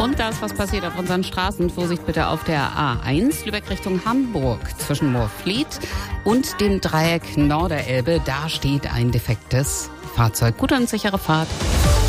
Und das, was passiert auf unseren Straßen. Vorsicht bitte auf der A1, Lübeck Richtung Hamburg, zwischen Moorfleet und dem Dreieck Norderelbe. Da steht ein defektes Fahrzeug. Gute und sichere Fahrt.